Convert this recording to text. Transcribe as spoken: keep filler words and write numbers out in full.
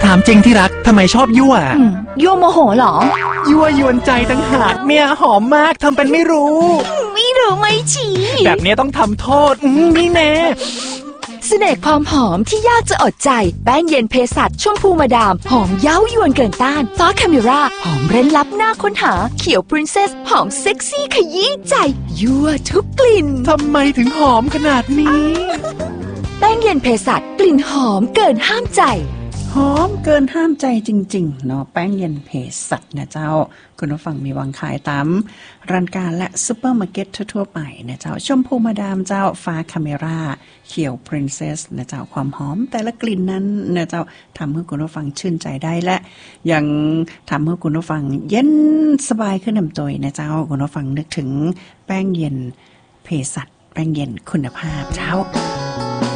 ถามจริงที่รักทำไมชอบยั่วยั่วโมโหเหรอยั่วยวนใจตั้งหากเนี่ยหอมมากทำเป็นไม่รู้ไม่รู้ไม่ชี้แบบนี้ต้องทำโทษนี่แน่เสน่ห์ความหอมที่ยากจะอดใจแป้งเย็นเภสัชชมพูมาดามหอมเย้ายวนเกินต้านฟ้าคาเมราหอมเร้นลับหน้าค้นหาเขียวปรินเซสหอมเซ็กซี่ขยี้ใจยั่วทุกกลิ่นทำไมถึงหอมขนาดนี้แป้งเย็นเภสัชกลิ่นหอมเกินห้ามใจหอมเกินห้ามใจจริงๆเนาะแป้งเย็นเภสัชนะเจ้าคุณผู้ฟังมีวางขายตามร้านค้าและซุปเปอร์มาร์เก็ตทั่วๆไปนะเจ้าชมพูมาดามเจ้าฟ้าคาเมราเขียวปรินเซสนะเจ้าความหอมแต่ละกลิ่นนั้นนะเจ้าทำให้คุณผู้ฟังชื่นใจได้และยังทำให้คุณผู้ฟังเย็นสบายขึ้นนำตัวนะเจ้าคุณผู้ฟังนึกถึงแป้งเย็นเภสัชแป้งเย็นคุณภาพเจ้า